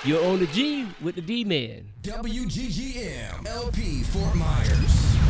You're on the G with the D-Man. WGGM LP Fort Myers.